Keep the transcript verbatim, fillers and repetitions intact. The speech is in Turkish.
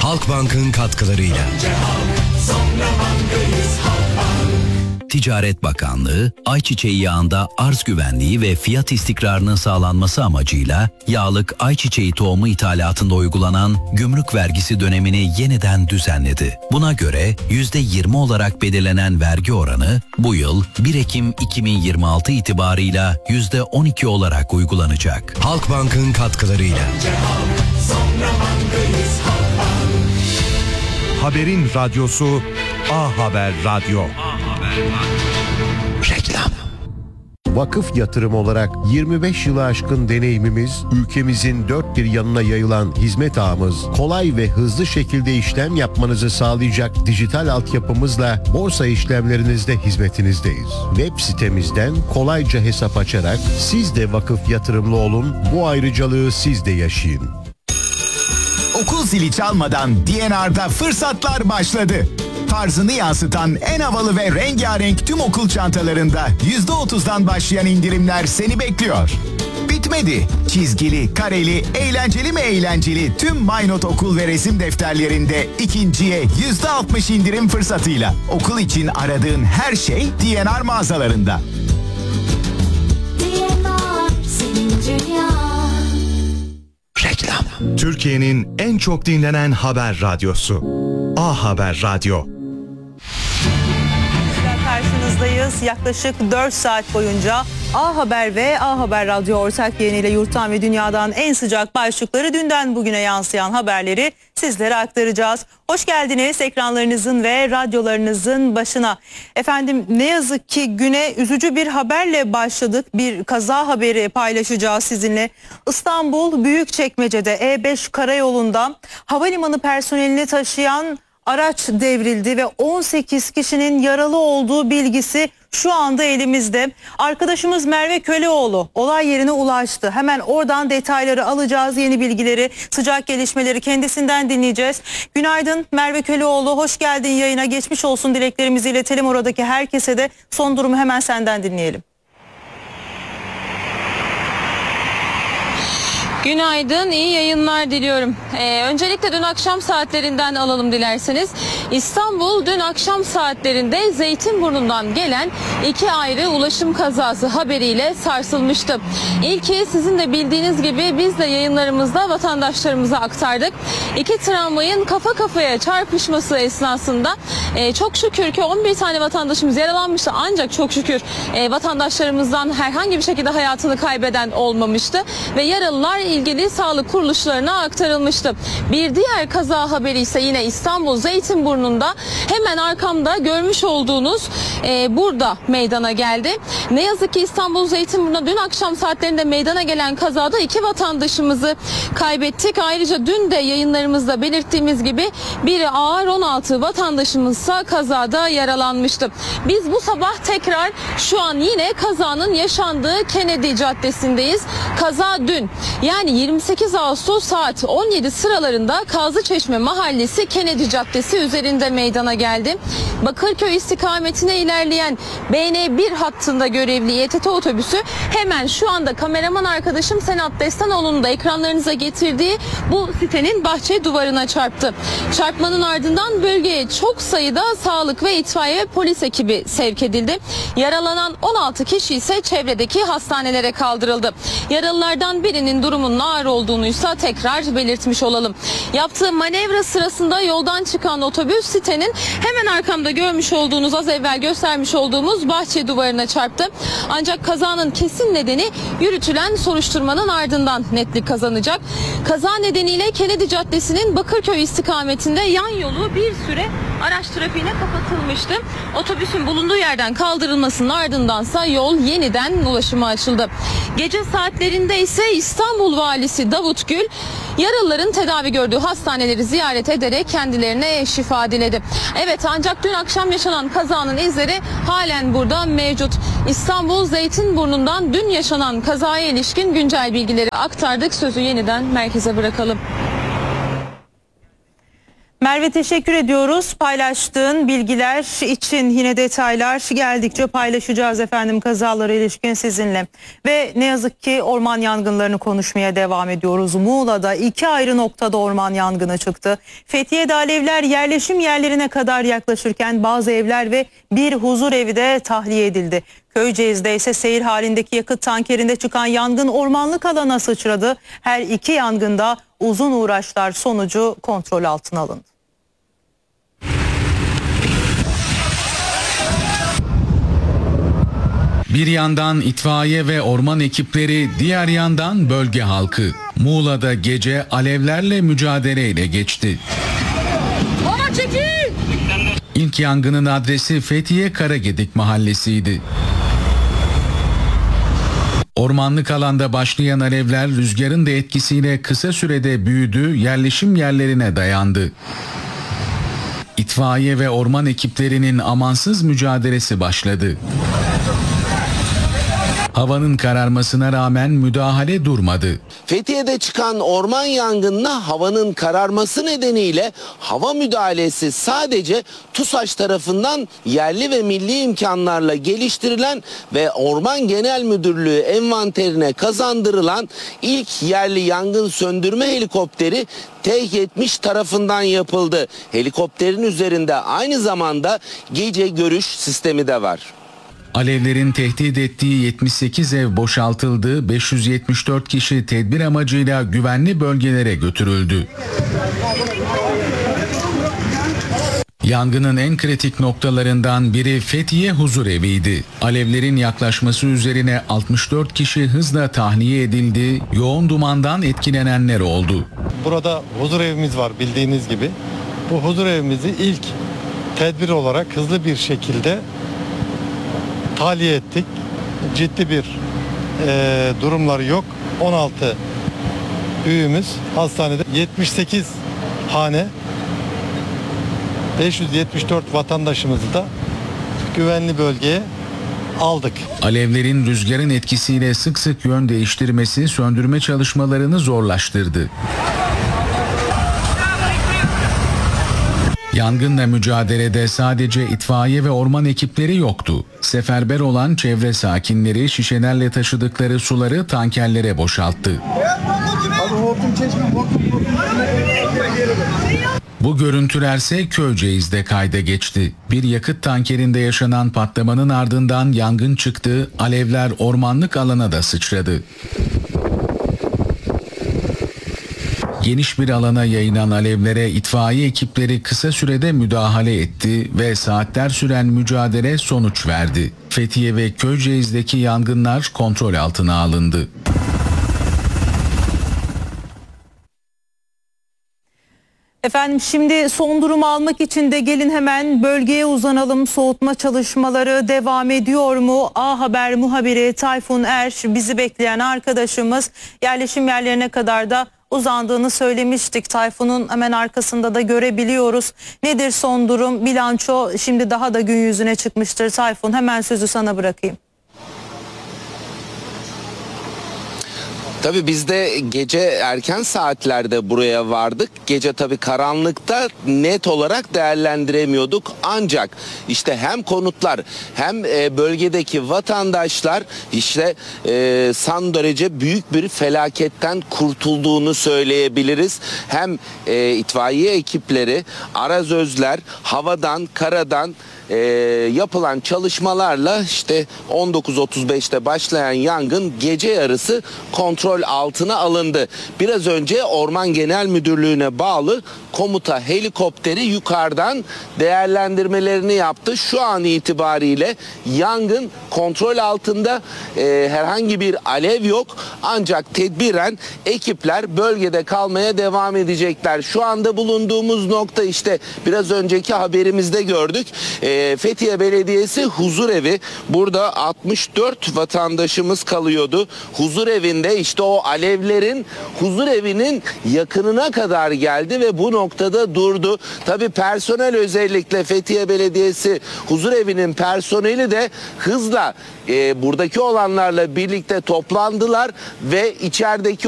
Halkbank'ın katkılarıyla. Önce halk, sonra bankayız Halkbank. Ticaret Bakanlığı, ayçiçeği yağında arz güvenliği ve fiyat istikrarının sağlanması amacıyla yağlık ayçiçeği tohumu ithalatında uygulanan gümrük vergisi dönemini yeniden düzenledi. Buna göre yüzde yirmi olarak belirlenen vergi oranı bu yıl bir Ekim iki bin yirmi altı itibarıyla yüzde on iki olarak uygulanacak. Halkbank'ın katkılarıyla. Önce halk, sonra bankayız Halkbank. Haberin radyosu A Haber Radyo. Reklam. Vakıf Yatırım olarak yirmi beş yılı aşkın deneyimimiz, ülkemizin dört bir yanına yayılan hizmet ağımız, kolay ve hızlı şekilde işlem yapmanızı sağlayacak dijital altyapımızla borsa işlemlerinizde hizmetinizdeyiz. Web sitemizden kolayca hesap açarak siz de vakıf yatırımlı olun, bu ayrıcalığı siz de yaşayın. Okul zili çalmadan D N R'da fırsatlar başladı. Tarzını yansıtan en havalı ve rengarenk tüm okul çantalarında yüzde otuzdan başlayan indirimler seni bekliyor. Bitmedi. Çizgili, kareli, eğlenceli mi eğlenceli tüm MyNote okul ve resim defterlerinde ikinciye yüzde altmış indirim fırsatıyla. Okul için aradığın her şey D N R mağazalarında. D N R senin dünya. Reklam. Türkiye'nin en çok dinlenen haber radyosu. A Haber Radyo. Karşınızdayız. Yaklaşık dört saat boyunca A Haber ve A Haber Radyo ortak yayınıyla yurttan ve dünyadan en sıcak başlıkları, dünden bugüne yansıyan haberleri sizlere aktaracağız. Hoş geldiniz ekranlarınızın ve radyolarınızın başına. Efendim, ne yazık ki güne üzücü bir haberle başladık. Bir kaza haberi paylaşacağız sizinle. İstanbul Büyükçekmece'de E beş karayolunda havalimanı personelini taşıyan araç devrildi ve on sekiz kişinin yaralı olduğu bilgisi şu anda elimizde. Arkadaşımız Merve Köleoğlu olay yerine ulaştı. Hemen oradan detayları alacağız, yeni bilgileri, sıcak gelişmeleri kendisinden dinleyeceğiz. Günaydın Merve Köleoğlu, hoş geldin yayına. Geçmiş olsun dileklerimizi iletelim oradaki herkese de. Son durumu hemen senden dinleyelim. Günaydın, iyi yayınlar diliyorum. Ee, öncelikle dün akşam saatlerinden alalım dilerseniz. İstanbul dün akşam saatlerinde Zeytinburnu'ndan gelen iki ayrı ulaşım kazası haberiyle sarsılmıştı. İlki sizin de bildiğiniz gibi biz de yayınlarımızda vatandaşlarımıza aktardık. İki tramvayın kafa kafaya çarpışması esnasında e, çok şükür ki on bir tane vatandaşımız yaralanmıştı. Ancak çok şükür e, vatandaşlarımızdan herhangi bir şekilde hayatını kaybeden olmamıştı ve yaralılar ilgili sağlık kuruluşlarına aktarılmıştı. Bir diğer kaza haberi ise yine İstanbul Zeytinburnu'nda hemen arkamda görmüş olduğunuz e, burada meydana geldi. Ne yazık ki İstanbul Zeytinburnu'nda dün akşam saatlerinde meydana gelen kazada iki vatandaşımızı kaybettik. Ayrıca dün de yayınlarımızda belirttiğimiz gibi biri ağır, on altı vatandaşımızsa kazada yaralanmıştı. Biz bu sabah tekrar şu an yine kazanın yaşandığı Kennedy Caddesi'ndeyiz. Kaza dün, yani yirmi sekiz Ağustos saat on yedi sıralarında Kazlıçeşme Mahallesi Kennedy Caddesi üzerinde meydana geldi. Bakırköy istikametine ilerleyen B N bir hattında görevli Y T T otobüsü hemen şu anda kameraman arkadaşım Senat Destanoğlu'nun da ekranlarınıza getirdiği bu sitenin bahçe duvarına çarptı. Çarpmanın ardından bölgeye çok sayıda sağlık ve itfaiye ve polis ekibi sevk edildi. Yaralanan on altı kişi ise çevredeki hastanelere kaldırıldı. Yaralılardan birinin durumunun ağır olduğunuysa tekrar belirtmiş olalım. Yaptığı manevra sırasında yoldan çıkan otobüs sitenin hemen arkamda görmüş olduğunuz, az evvel göstermiş olduğumuz bahçe duvarına çarptı. Ancak kazanın kesin nedeni yürütülen soruşturmanın ardından netlik kazanacak. Kaza nedeniyle Kennedy Caddesi'nin Bakırköy istikametinde yan yolu bir süre araç trafiğine kapatılmıştı. Otobüsün bulunduğu yerden kaldırılmasının ardındansa yol yeniden ulaşıma açıldı. Gece saatlerinde ise İstanbul Valisi Davut Gül yaralıların tedavi gördüğü hastaneleri ziyaret ederek kendilerine şifa diledi. Evet, ancak dün akşam yaşanan kazanın izleri halen burada mevcut. İstanbul Zeytinburnu'ndan dün yaşanan kazaya ilişkin güncel bilgileri aktardık. Sözü yeniden merkeze bırakalım. Merve, teşekkür ediyoruz. Paylaştığın bilgiler için yine detaylar geldikçe paylaşacağız efendim kazalara ilişkin sizinle. Ve ne yazık ki orman yangınlarını konuşmaya devam ediyoruz. Muğla'da iki ayrı noktada orman yangını çıktı. Fethiye'de alevler yerleşim yerlerine kadar yaklaşırken bazı evler ve bir huzur evi de tahliye edildi. Köyceğiz'de ise seyir halindeki yakıt tankerinde çıkan yangın ormanlık alana sıçradı. Her iki yangında uzun uğraşlar sonucu kontrol altına alındı. Bir yandan itfaiye ve orman ekipleri, diğer yandan bölge halkı. Muğla'da gece alevlerle mücadeleyle geçti. İlk yangının adresi Fethiye Karagedik mahallesiydi. Ormanlık alanda başlayan alevler rüzgarın da etkisiyle kısa sürede büyüdü, yerleşim yerlerine dayandı. İtfaiye ve orman ekiplerinin amansız mücadelesi başladı. Havanın kararmasına rağmen müdahale durmadı. Fethiye'de çıkan orman yangınına havanın kararması nedeniyle hava müdahalesi sadece TUSAŞ tarafından yerli ve milli imkanlarla geliştirilen ve Orman Genel Müdürlüğü envanterine kazandırılan ilk yerli yangın söndürme helikopteri T yetmiş tarafından yapıldı. Helikopterin üzerinde aynı zamanda gece görüş sistemi de var. Alevlerin tehdit ettiği yetmiş sekiz ev boşaltıldı, beş yüz yetmiş dört kişi tedbir amacıyla güvenli bölgelere götürüldü. Yangının en kritik noktalarından biri Fethiye Huzurevi'ydi. Alevlerin yaklaşması üzerine altmış dört kişi hızla tahliye edildi, yoğun dumandan etkilenenler oldu. Burada huzurevimiz var bildiğiniz gibi. Bu huzurevimizi ilk tedbir olarak hızlı bir şekilde tahliye ettik. Ciddi bir e, durumları yok. on altı büyüğümüz hastanede, yetmiş sekiz hane, beş yüz yetmiş dört vatandaşımızı da güvenli bölgeye aldık. Alevlerin rüzgarın etkisiyle sık sık yön değiştirmesi söndürme çalışmalarını zorlaştırdı. Yangınla mücadelede sadece itfaiye ve orman ekipleri yoktu. Seferber olan çevre sakinleri şişelerle taşıdıkları suları tankerlere boşalttı. Bu görüntülerse Köyceğiz'de kayda geçti. Bir yakıt tankerinde yaşanan patlamanın ardından yangın çıktı, alevler ormanlık alana da sıçradı. Geniş bir alana yayılan alevlere itfaiye ekipleri kısa sürede müdahale etti ve saatler süren mücadele sonuç verdi. Fethiye ve Köyceğiz'deki yangınlar kontrol altına alındı. Efendim, şimdi son durumu almak için de gelin hemen bölgeye uzanalım. Soğutma çalışmaları devam ediyor mu? A Haber muhabiri Tayfun Er, bizi bekleyen arkadaşımız, yerleşim yerlerine kadar da uzandığını söylemiştik. Tayfun'un hemen arkasında da görebiliyoruz. Nedir son durum? Bilanço şimdi daha da gün yüzüne çıkmıştır. Tayfun, hemen sözü sana bırakayım. Tabii biz de gece erken saatlerde buraya vardık. Gece tabii karanlıkta net olarak değerlendiremiyorduk. Ancak işte hem konutlar hem e, bölgedeki vatandaşlar işte e, son derece büyük bir felaketten kurtulduğunu söyleyebiliriz. Hem e, itfaiye ekipleri, arazözler havadan, karadan E, yapılan çalışmalarla işte on dokuz otuz beşte başlayan yangın gece yarısı kontrol altına alındı. Biraz önce Orman Genel Müdürlüğü'ne bağlı komuta helikopteri yukarıdan değerlendirmelerini yaptı. Şu an itibariyle yangın kontrol altında, e, herhangi bir alev yok. Ancak tedbiren ekipler bölgede kalmaya devam edecekler. Şu anda bulunduğumuz nokta işte biraz önceki haberimizde gördük. E, Fethiye Belediyesi huzurevi. Burada altmış dört vatandaşımız kalıyordu. Huzurevinde işte o alevlerin huzurevinin yakınına kadar geldi ve bu noktada durdu. Tabii personel, özellikle Fethiye Belediyesi huzurevinin personeli de hızla e, buradaki olanlarla birlikte toplandılar ve içerideki